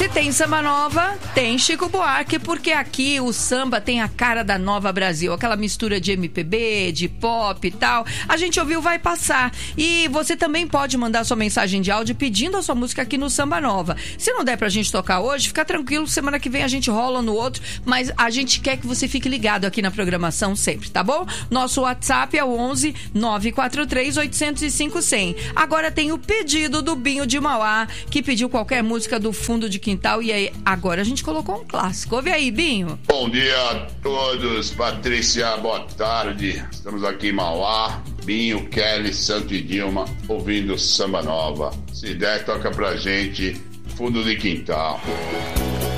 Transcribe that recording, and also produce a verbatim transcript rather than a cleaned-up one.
tem samba nova, tem Chico Buarque, porque aqui o samba tem a cara da Nova Brasil, aquela mistura de M P B, de pop e tal. A gente ouviu Vai Passar. E você também pode mandar sua mensagem de áudio pedindo a sua música aqui no Samba Nova. Se não der pra gente tocar hoje, fica tranquilo, semana que vem a gente rola no outro, mas a gente quer que você fique ligado aqui na programação sempre, tá bom? Nosso WhatsApp é o onze nove quatro três oito zero cinco zero zero. Agora tem o pedido do Binho de Mauá, que pediu qualquer música do fundo de quintal, e aí agora a gente colocou um clássico. Ouve aí, Binho. Bom dia a todos, Patrícia, boa tarde. Estamos aqui em Mauá, Binho, Kelly, Santo e Dilma, ouvindo Samba Nova. Se der, toca pra gente, fundo de quintal.